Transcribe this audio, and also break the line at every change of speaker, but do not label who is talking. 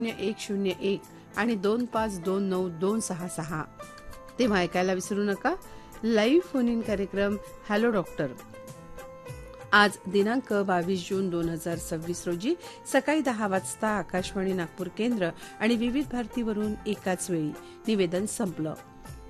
0101 आणि 25292666. तेव्हा ऐकायला विसरू नका लाईव्ह फोन इन कार्यक्रम हॅलो डॉक्टर. आज दिनांक 22 जून 2026 रोजी सकाळी 10 वाजता आकाशवाणी नागपूर केंद्र आणि विविध भारतीवरून एकाच वेळी. निवेदन संपलं.